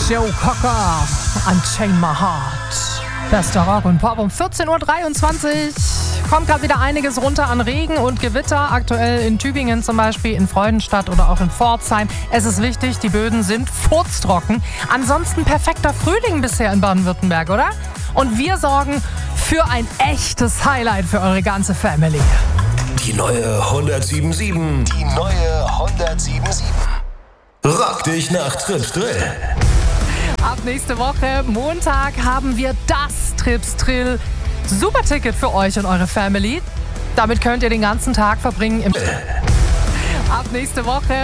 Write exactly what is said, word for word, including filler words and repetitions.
Joe Cocker, Unchain My Heart. Bester Rock und Pop um vierzehn Uhr dreiundzwanzig. Kommt gerade wieder einiges runter an Regen und Gewitter. Aktuell in Tübingen zum Beispiel, in Freudenstadt oder auch in Pforzheim. Es ist wichtig, die Böden sind furztrocken. Ansonsten perfekter Frühling bisher in Baden-Württemberg, oder? Und wir sorgen für ein echtes Highlight für eure ganze Family. Die neue hundertsieben sieben. Die neue hundertsieben sieben. Rock dich nach Trips Drill. Ab nächste Woche, Montag, haben wir das Trips Drill Superticket für euch und eure Family. Damit könnt ihr den ganzen Tag verbringen. Im Ab nächste Woche.